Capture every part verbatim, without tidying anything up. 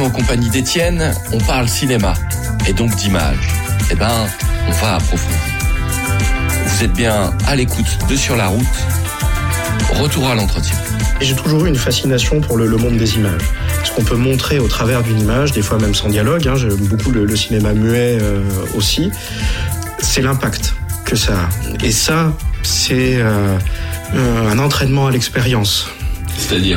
en compagnie d'Étienne, on parle cinéma, et donc d'image. Eh ben, on va approfondir. Vous êtes bien à l'écoute de Sur la route. Retour à l'entretien. J'ai toujours eu une fascination pour le, le monde des images. Ce qu'on peut montrer au travers d'une image, des fois même sans dialogue, hein, j'aime beaucoup le, le cinéma muet euh, aussi, c'est l'impact que ça a. Et ça, c'est euh, un entraînement à l'expérience. C'est-à-dire ?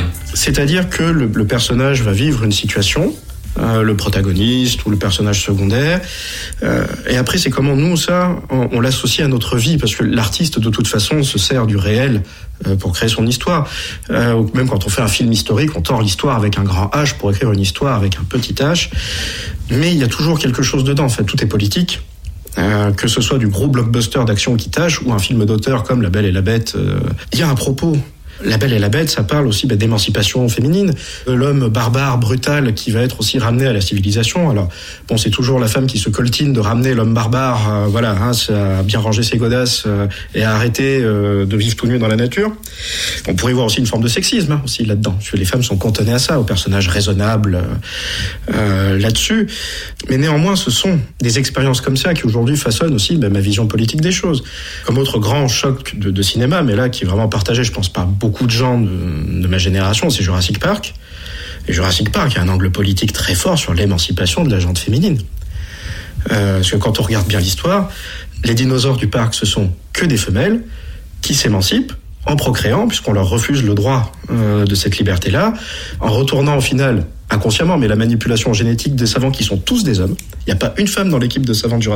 C'est-à-dire que le, le personnage va vivre une situation, euh, le protagoniste ou le personnage secondaire, euh, et après c'est comment nous, ça, on, on l'associe à notre vie, parce que l'artiste, de toute façon, se sert du réel euh, pour créer son histoire. Euh, ou même quand on fait un film historique, on tord l'histoire avec un grand H pour écrire une histoire avec un petit H, mais il y a toujours quelque chose dedans, en fait, tout est politique. Euh, que ce soit du gros blockbuster d'action qui tâche ou un film d'auteur comme La Belle et la Bête, euh, il y a un propos. La Belle et la Bête, ça parle aussi bah, d'émancipation féminine, de l'homme barbare, brutal, qui va être aussi ramené à la civilisation. Alors, bon, c'est toujours la femme qui se coltine de ramener l'homme barbare, euh, voilà, hein, à bien ranger ses godasses euh, et à arrêter euh, de vivre tout nu dans la nature. On pourrait voir aussi une forme de sexisme hein, aussi là-dedans, parce que les femmes sont cantonnées à ça, aux personnages raisonnables euh, là-dessus. Mais néanmoins, ce sont des expériences comme ça qui aujourd'hui façonnent aussi bah, ma vision politique des choses. Comme autre grand choc de, de cinéma, mais là qui est vraiment partagé, je pense, par beaucoup de gens de, de ma génération, c'est Jurassic Park. Et Jurassic Park a un angle politique très fort sur l'émancipation de la gente féminine. Euh, parce que quand on regarde bien l'histoire, les dinosaures du parc, ce sont que des femelles qui s'émancipent en procréant, puisqu'on leur refuse le droit euh, de cette liberté-là, en retournant au final, inconsciemment, mais la manipulation génétique des savants qui sont tous des hommes. Il n'y a pas une femme dans l'équipe de savants de Jurassic